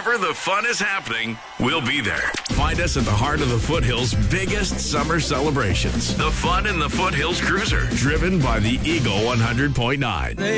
Wherever the fun is happening, we'll be there. Find us at the heart of the Foothills' biggest summer celebrations. The Fun in the Foothills Cruiser, driven by the Eagle 100.9.